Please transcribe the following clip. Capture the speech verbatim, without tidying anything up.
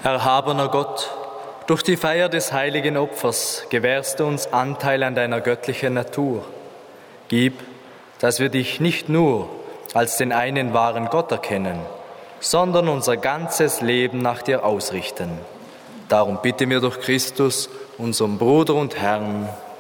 Erhabener Gott, durch die Feier des heiligen Opfers gewährst du uns Anteil an deiner göttlichen Natur. Gib, dass wir dich nicht nur als den einen wahren Gott erkennen, sondern unser ganzes Leben nach dir ausrichten. Darum bitten wir durch Christus, unseren Bruder und Herrn.